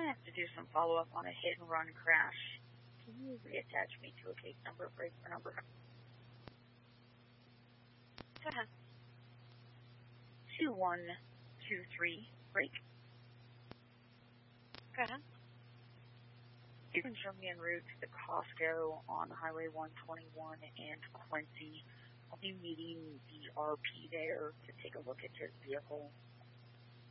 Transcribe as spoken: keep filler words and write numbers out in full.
have to do some follow-up on a hit-and-run crash. Can you reattach me to a case number, break for number? Go ahead. two one two three, break. Go ahead. You can show me en route to the Costco on Highway one twenty-one and Quincy. I'll be meeting the R P there to take a look at his vehicle.